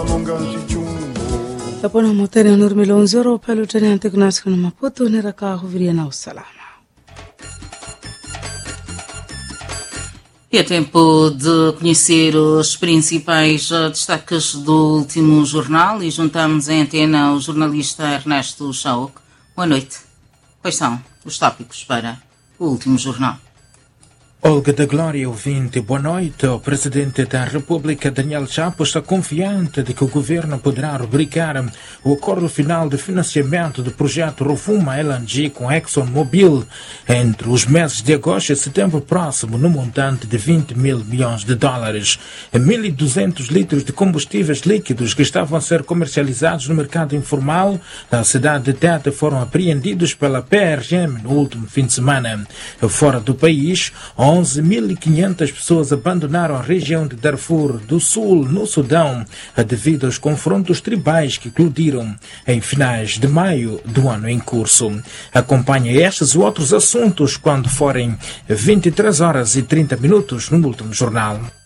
Tapona moteri nur milioni 0 pelo tenente gnasco no Maputo neraka huviria na usalama. É tempo de conhecer os principais destaques do último jornal e juntamos em antena o jornalista Ernesto Chauk. Boa noite. Quais são os tópicos para o último jornal? Olga da Glória, ouvinte, boa noite. O Presidente da República, Daniel Chapo, está confiante de que o Governo poderá rubricar o acordo final de financiamento do projeto Rovuma LNG com ExxonMobil entre os meses de agosto e setembro próximo, no montante de 20 mil milhões de dólares. 1.200 litros de combustíveis líquidos que estavam a ser comercializados no mercado informal da cidade de Tete foram apreendidos pela PRM no último fim de semana. Fora do país, 11.500 pessoas abandonaram a região de Darfur do Sul, no Sudão, devido aos confrontos tribais que eclodiram em finais de maio do ano em curso. Acompanhe estes e outros assuntos quando forem 23 horas e 30 minutos no último jornal.